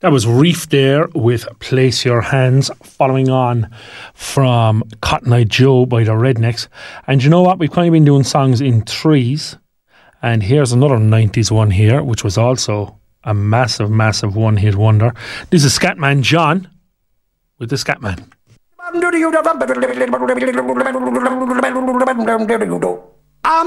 That was Reef there with Place Your Hands, following on from Cotton Eye Joe by the Rednecks. And you know what? We've kind of been doing songs in threes. And here's another 90s one here, which was also a massive, massive one-hit wonder. This is Scatman John with the Scatman.